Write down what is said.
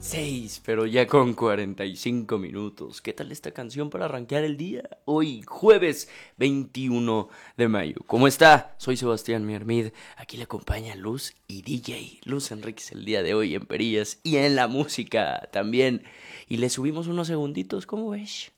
6, pero ya con 45 minutos. ¿Qué tal esta canción para arrancar el día? Hoy, jueves 21 de mayo. ¿Cómo está? Soy Sebastián Miermid. Aquí le acompaña Luz y DJ. Luz Enríquez el día de hoy en Perillas y en la música también. Y le subimos unos segunditos, ¿cómo ves?